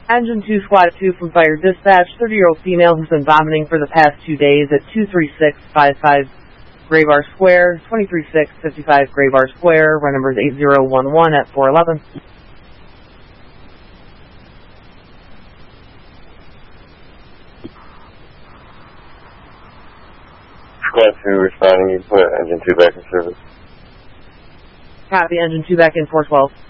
Engine 2 Squad 2 from Fire Dispatch, 30-year-old female who's been vomiting for the past 2 days at 23655 Graybar Square, 23655 Graybar Square, run number is 8011 at 411. Squad 2 responding, you put engine 2 back in service. Copy, engine 2 back in 412.